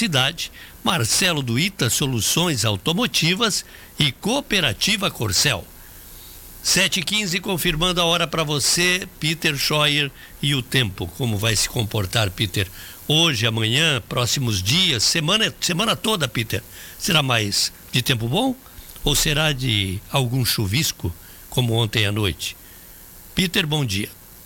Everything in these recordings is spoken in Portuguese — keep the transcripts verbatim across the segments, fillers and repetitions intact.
cidade, Marcelo do Ita Soluções Automotivas e Cooperativa Corcel. sete e quinze, confirmando a hora para você, Peter Scheuer, e o tempo. Como vai se comportar, Peter? Hoje, amanhã, próximos dias, semana, semana toda, Peter. Será mais de tempo bom ou será de algum chuvisco, como ontem à noite? Peter, bom dia.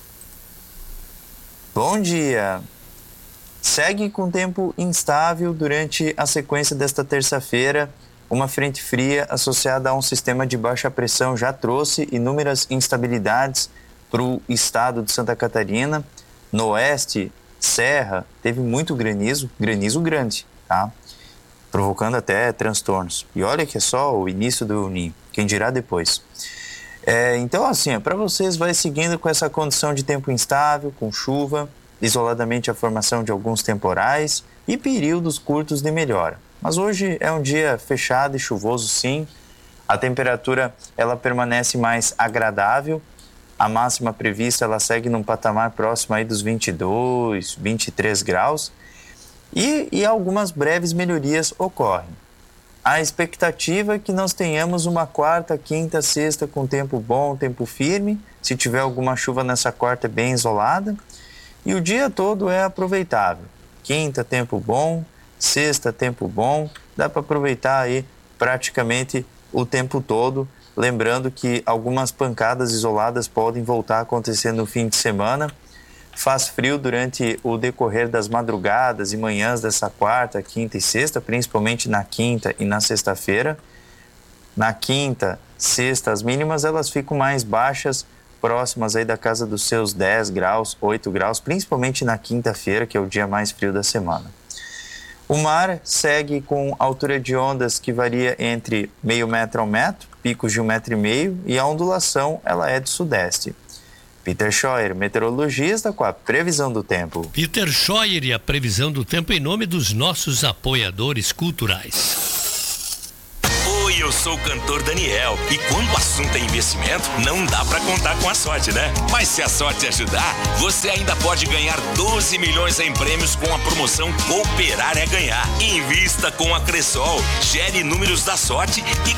Bom dia. Segue com tempo instável durante a sequência desta terça-feira. Uma frente fria associada a um sistema de baixa pressão já trouxe inúmeras instabilidades para o estado de Santa Catarina. No oeste, Serra, teve muito granizo, granizo grande, tá? Provocando até transtornos. E olha que é só o início do ninho, quem dirá depois. É, então, assim, para vocês vai seguindo com essa condição de tempo instável, com chuva, isoladamente a formação de alguns temporais e períodos curtos de melhora. Mas hoje é um dia fechado e chuvoso, sim. A temperatura ela permanece mais agradável. A máxima prevista ela segue num patamar próximo aí dos vinte e dois, vinte e três graus. E, e algumas breves melhorias ocorrem. A expectativa é que nós tenhamos uma quarta, quinta, sexta com tempo bom, tempo firme. Se tiver alguma chuva nessa quarta é bem isolada. E o dia todo é aproveitável. Quinta, tempo bom. Sexta, tempo bom. Dá para aproveitar aí praticamente o tempo todo. Lembrando que algumas pancadas isoladas podem voltar a acontecer no fim de semana. Faz frio durante o decorrer das madrugadas e manhãs dessa quarta, quinta e sexta, principalmente na quinta e na sexta-feira. Na quinta, sexta, as mínimas elas ficam mais baixas, próximas aí da casa dos seus dez graus, oito graus, principalmente na quinta-feira, que é o dia mais frio da semana. O mar segue com altura de ondas que varia entre meio metro a um metro, picos de um metro e meio, e a ondulação ela é de sudeste. Peter Scheuer, meteorologista, com a previsão do tempo. Peter Scheuer e a previsão do tempo em nome dos nossos apoiadores culturais. Oi, eu sou o cantor Daniel e quando o assunto é investimento, não dá pra contar com a sorte, né? Mas se a sorte ajudar, você ainda pode ganhar doze milhões em prêmios com a promoção Cooperar é Ganhar. Invista com a Cressol, gere números da sorte e